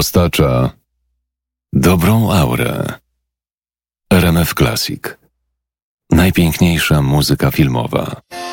roztacza dobrą aurę. RMF Classic. Najpiękniejsza muzyka filmowa.